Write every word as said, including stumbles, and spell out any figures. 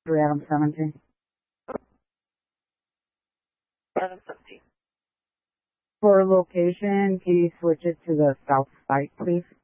three Adam seventeen. Adam seventeen. For location, can you switch it to the south site, please?